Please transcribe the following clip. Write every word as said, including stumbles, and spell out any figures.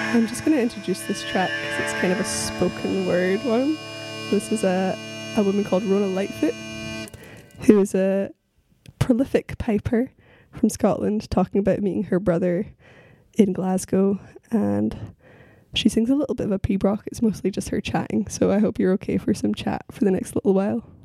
I'm just going to introduce this track because it's kind of a spoken word one. This is a, a woman called Rona Lightfoot, who is a prolific piper from Scotland, talking about meeting her brother in Glasgow, and she sings a little bit of a pibroch. It's mostly just her chatting, so I hope you're okay for some chat for the next little while.